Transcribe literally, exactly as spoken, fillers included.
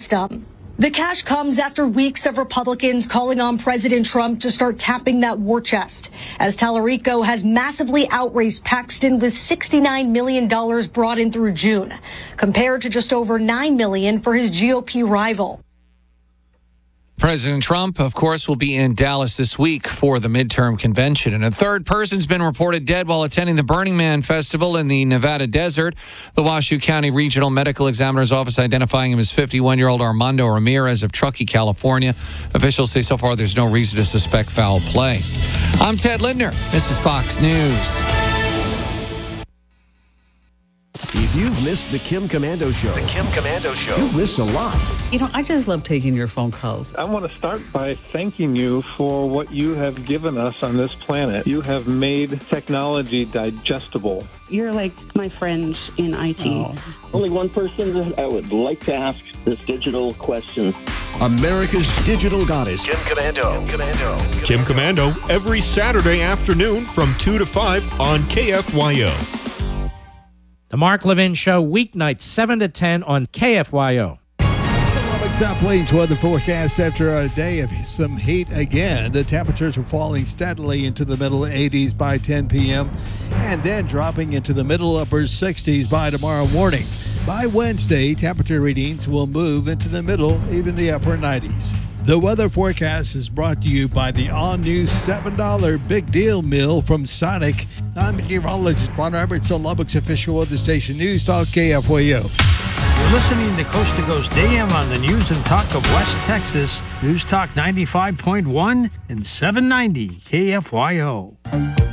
system. The cash comes after weeks of Republicans calling on President Trump to start tapping that war chest, as Tallarico has massively outraised Paxton with sixty-nine million dollars brought in through June, compared to just over nine million dollars for his G O P rival. President Trump, of course, will be in Dallas this week for the midterm convention. And a third person's been reported dead while attending the Burning Man Festival in the Nevada desert. The Washoe County Regional Medical Examiner's Office identifying him as fifty-one-year-old Armando Ramirez of Truckee, California. Officials say so far there's no reason to suspect foul play. I'm Ted Lindner. This is Fox News. If you've missed the Kim Komando Show, the Kim Komando Show, you've missed a lot. You know, I just love taking your phone calls. I want to start by thanking you for what you have given us on this planet. You have made technology digestible. You're like my friend in I T. Oh. Only one person that I would like to ask this digital question. America's digital goddess, Kim Komando. Kim Komando. Kim Komando, every Saturday afternoon from two to five on K F Y O. The Mark Levin Show, weeknights, seven to ten on K F Y O. South Plains weather forecast after a day of some heat again. The temperatures are falling steadily into the middle eighties by ten p.m. and then dropping into the middle upper sixties by tomorrow morning. By Wednesday, temperature readings will move into the middle, even the upper nineties. The weather forecast is brought to you by the all-new seven dollar Big Deal Meal from Sonic. I'm meteorologist Ron Roberts on Lubbock's official weather station, News Talk K F Y O. You're listening to Coast to Coast A M on the News and Talk of West Texas. News Talk ninety-five point one and seven ninety K F Y O.